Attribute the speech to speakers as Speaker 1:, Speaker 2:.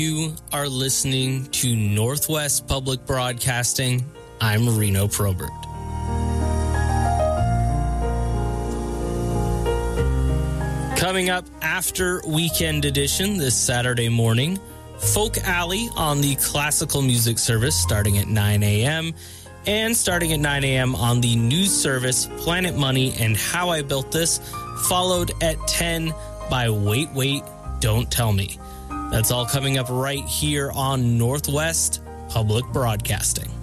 Speaker 1: You are listening to Northwest Public Broadcasting. I'm Reno Probert. Coming up after Weekend Edition this Saturday morning, Folk Alley on the classical music service starting at 9 a.m. and starting at 9 a.m. on the news service Planet Money and How I Built This, followed at 10 by Wait, Wait, Don't Tell Me. That's all coming up right here on Northwest Public Broadcasting.